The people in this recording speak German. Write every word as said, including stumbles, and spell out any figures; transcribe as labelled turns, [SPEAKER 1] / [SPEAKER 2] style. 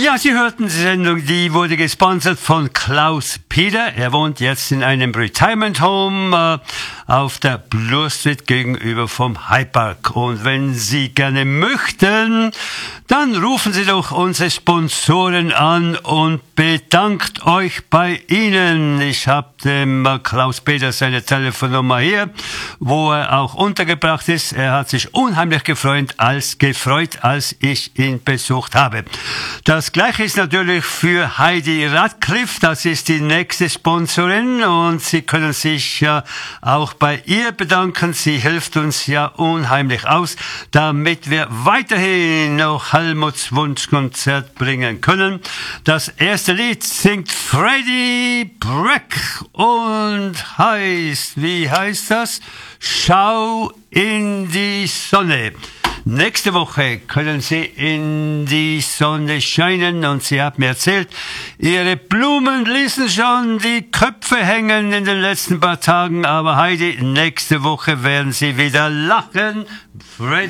[SPEAKER 1] Ja, Sie hörten die Sendung, die wurde gesponsert von Klaus Peter. Er wohnt jetzt in einem Retirement Home äh, auf der Bloor Street gegenüber vom Hyde Park. Und wenn Sie gerne möchten, dann rufen Sie doch unsere Sponsoren an und bedankt euch bei ihnen. Ich habe dem äh, Klaus Peter seine Telefonnummer hier, wo er auch untergebracht ist. Er hat sich unheimlich gefreut, als gefreut, als ich ihn besucht habe. Das Gleiche ist natürlich für Heidi Radcliffe. Das ist die nächste Sponsorin und Sie können sich ja auch bei ihr bedanken. Sie hilft uns ja unheimlich aus, damit wir weiterhin noch Helmuts Wunschkonzert bringen können. Das erste Lied singt Freddie Breck und heißt, wie heißt das? Schau in die Sonne. Nächste Woche können Sie in die Sonne scheinen und sie hat mir erzählt, Ihre Blumen ließen schon die Köpfe hängen in den letzten paar Tagen, aber Heidi, nächste Woche werden Sie wieder lachen. Freddy